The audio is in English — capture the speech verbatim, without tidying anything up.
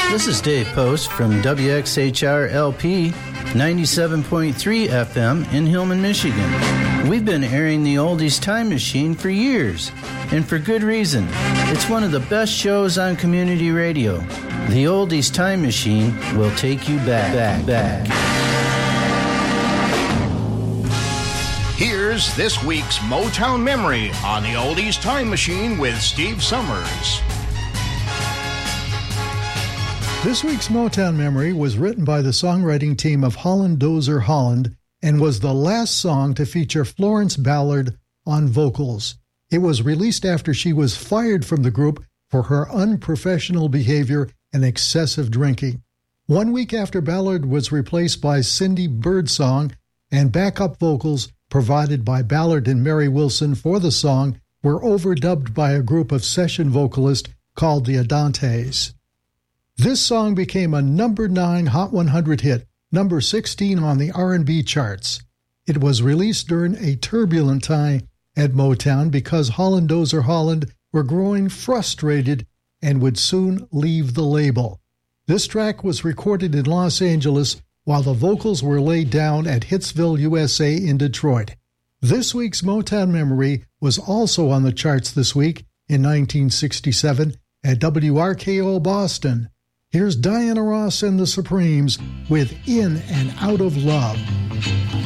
This is Dave Post from W X H R L P ninety-seven point three F M in Hillman, Michigan. We've been airing the Oldies Time Machine for years, and for good reason. It's one of the best shows on community radio. The Oldies Time Machine will take you back, back, back. Here's this week's Motown Memory on the Oldies Time Machine with Steve Summers. This week's Motown Memory was written by the songwriting team of Holland Dozier Holland and was the last song to feature Florence Ballard on vocals. It was released after she was fired from the group for her unprofessional behavior and excessive drinking. One week after Ballard was replaced by Cindy Birdsong, and backup vocals provided by Ballard and Mary Wilson for the song were overdubbed by a group of session vocalists called the Adantes. This song became a number nine Hot one hundred hit, number sixteen on the R and B charts. It was released during a turbulent time at Motown because Holland Dozier Holland were growing frustrated and would soon leave the label. This track was recorded in Los Angeles while the vocals were laid down at Hitsville, U S A in Detroit. This week's Motown Memory was also on the charts this week in nineteen sixty-seven at W R K O Boston. Here's Diana Ross and the Supremes with In and Out of Love.